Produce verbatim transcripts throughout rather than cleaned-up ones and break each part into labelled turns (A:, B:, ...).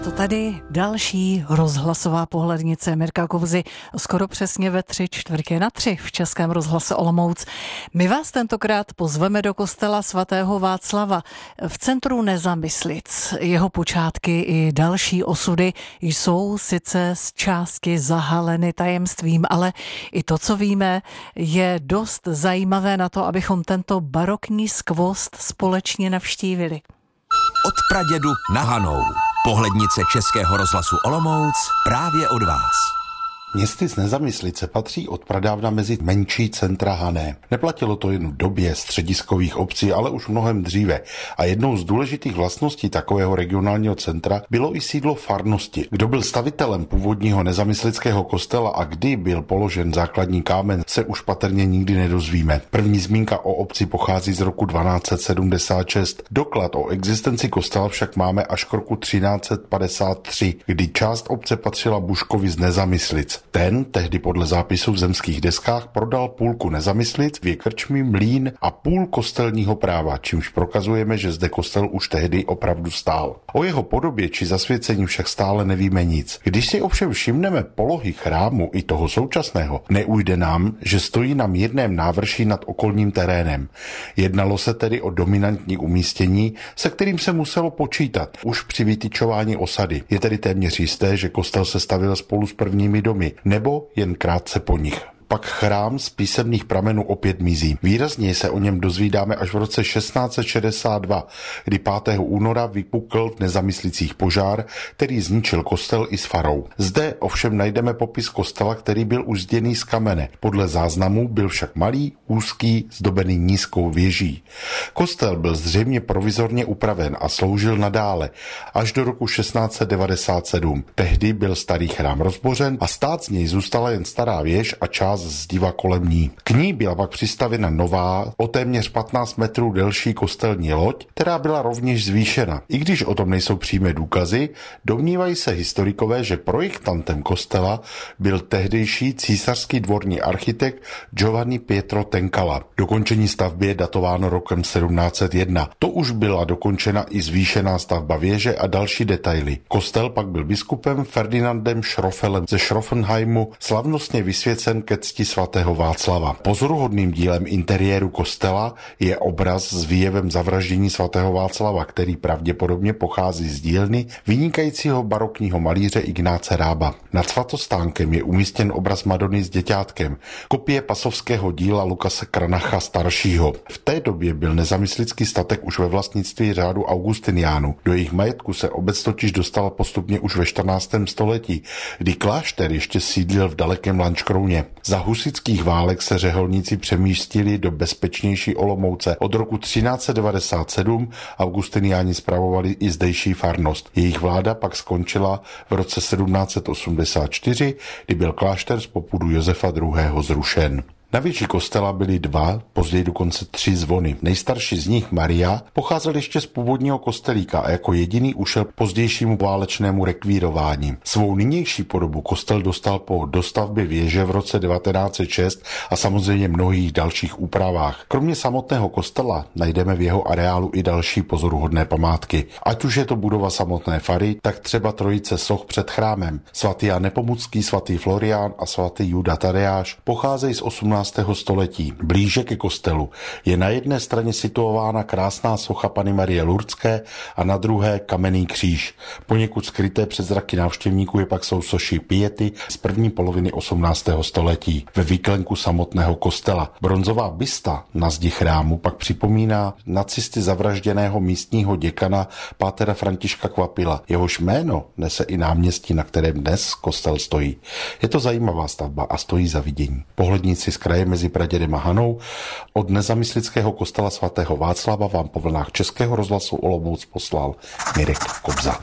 A: To tady další rozhlasová pohlednice Mirka Kobzy skoro přesně ve tři čtvrtě na tři v Českém rozhlase Olomouc. My vás tentokrát pozveme do kostela svatého Václava v centru Nezamyslic. Jeho počátky i další osudy jsou sice z částky zahaleny tajemstvím, ale i to, co víme, je dost zajímavé na to, abychom tento barokní skvost společně navštívili.
B: Od pradědu na Hanou. Pohlednice Českého rozhlasu Olomouc právě od vás.
C: Městyc Nezamyslice patří od pradávna mezi menší centra Hané. Neplatilo to jen v době střediskových obcí, ale už mnohem dříve. A jednou z důležitých vlastností takového regionálního centra bylo i sídlo farnosti. Kdo byl stavitelem původního nezamyslického kostela a kdy byl položen základní kámen, se už patrně nikdy nedozvíme. První zmínka o obci pochází z roku dvanáct set sedmdesát šest. Doklad o existenci kostela však máme až k roku třináct set padesát tři, kdy část obce patřila Buškovi z Nezamyslic. Ten tehdy podle zápisů v zemských deskách prodal půlku Nezamyslic, dvě krčmy, mlýn a půl kostelního práva, čímž prokazujeme, že zde kostel už tehdy opravdu stál. O jeho podobě či zasvěcení však stále nevíme nic. Když si ovšem všimneme polohy chrámu i toho současného, neujde nám, že stojí na mírném návrší nad okolním terénem. Jednalo se tedy o dominantní umístění, se kterým se muselo počítat už při vytyčování osady. Je tedy téměř jisté, že kostel se stavěl spolu s prvními domy, nebo jen krátce po nich. Pak chrám z písemných pramenů opět mizí. Výrazně se o něm dozvídáme až v roce šestnáct set šedesát dva, kdy pátého února vypukl v Nezamyslicích požár, který zničil kostel i s farou. Zde ovšem najdeme popis kostela, který byl už zděný z kamene. Podle záznamů byl však malý, úzký, zdobený nízkou věží. Kostel byl zřejmě provizorně upraven a sloužil nadále až do roku šestnáct set devadesát sedm. Tehdy byl starý chrám rozbořen a stát z něj zůstala jen stará věž a část zdiva kolem ní. K ní byla pak přistavěna nová, o téměř patnáct metrů delší kostelní loď, která byla rovněž zvýšena. I když o tom nejsou přímé důkazy, domnívají se historikové, že projektantem kostela byl tehdejší císařský dvorní architekt Giovanni Pietro Tencala. Dokončení stavby je datováno rokem sedmnáct set jedna. To už byla dokončena i zvýšená stavba věže a další detaily. Kostel pak byl biskupem Ferdinandem Schrofelem ze Schroffenheimu slavnostně vysvěcen ke cti svatého Václava. Pozoruhodným dílem interiéru kostela je obraz s výjevem zavraždění svatého Václava, který pravděpodobně pochází z dílny vynikajícího barokního malíře Ignáce Rába. Nad svatostánkem je umístěn obraz Madony s děťátkem, kopie pasovského díla Lukase Kranacha staršího. V té době byl nezamyslický statek už ve vlastnictví řádu Augustiniánů. Do jejich majetku se obec totiž dostala postupně už ve čtrnáctém století, kdy klášter ještě sídlil v dalekém Lanškrouně. Za husitských válek se řeholníci přemístili do bezpečnější Olomouce. Od roku třináct set devadesát sedm Augustiniáni spravovali i zdejší farnost. Jejich vláda pak skončila v roce sedmnáct set osmdesát čtyři, kdy byl klášter z popudu Josefa druhého. zrušen. Na věži kostela byly dva, později dokonce tři zvony. Nejstarší z nich, Maria, pocházel ještě z původního kostelíka a jako jediný ušel k pozdějšímu válečnému rekvírování. Svou nynější podobu kostel dostal po dostavbě věže v roce devatenáct set šest a samozřejmě mnohých dalších úpravách. Kromě samotného kostela najdeme v jeho areálu i další pozoruhodné památky. Ať už je to budova samotné fary, tak třeba trojice soch před chrámem. Svatý Jan Nepomucký, svatý Florián a svatý Juda Tadeáš pocházejí z osmnáctého století. Blíže ke kostelu je na jedné straně situována krásná socha Panny Marie Lurdské a na druhé kamenný kříž. Poněkud skryté před zraky návštěvníků je pak sousochy Piety z první poloviny osmnáctého století ve výklenku samotného kostela. Bronzová bysta na zdi chrámu pak připomíná nacisty zavražděného místního děkana pátera Františka Kvapila. Jehož jméno nese i náměstí, na kterém dnes kostel stojí. Je to zajímavá stavba a stojí za vidění. Pohledníci z kraje mezi Pradědem a Hanou od nezamyslického kostela svatého Václava vám po vlnách Českého rozhlasu Olomouc poslal Mirek Kobza.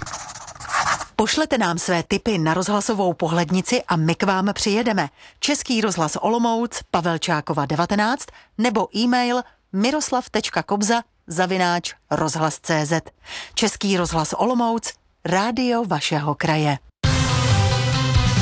A: Pošlete nám své tipy na rozhlasovou pohlednici a my k vám přijedeme. Český rozhlas Olomouc, Pavelčákova devatenáct nebo e-mail miroslav tečka kobza zavináč rozhlas tečka cé zet. Český rozhlas Olomouc, rádio vašeho kraje.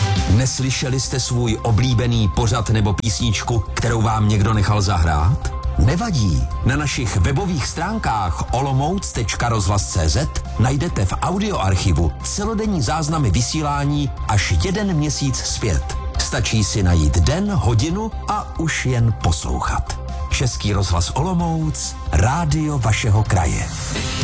B: Neslyšeli jste svůj oblíbený pořad nebo písničku, kterou vám někdo nechal zahrát? Nevadí. Na našich webových stránkách olomouc tečka rozhlas tečka cz najdete v audioarchivu celodenní záznamy vysílání až jeden měsíc zpět. Stačí si najít den, hodinu a už jen poslouchat. Český rozhlas Olomouc, rádio vašeho kraje.